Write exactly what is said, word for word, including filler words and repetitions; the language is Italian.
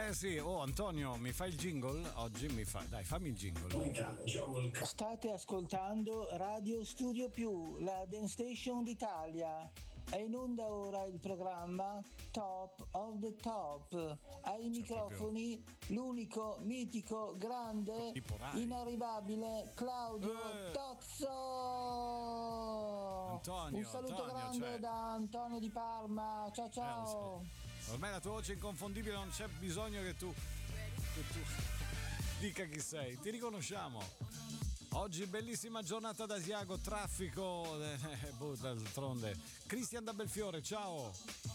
Eh sì, oh Antonio, mi fai il jingle? Oggi mi fa, dai, fammi il jingle. State ascoltando Radio Studio Più, la dance station d'Italia. È in onda ora il programma Top of the Top. Ai microfoni l'unico, mitico, grande, inarrivabile Claudio Eh. Tozzo. Antonio, Un saluto Antonio, grande cioè- da Antonio di Parma. Ciao ciao. Ormai la tua voce è inconfondibile, non c'è bisogno che tu, che tu dica chi sei, ti riconosciamo. Oggi bellissima giornata ad Asiago, traffico, eh, boh, d'altronde. Cristian da Belfiore, ciao.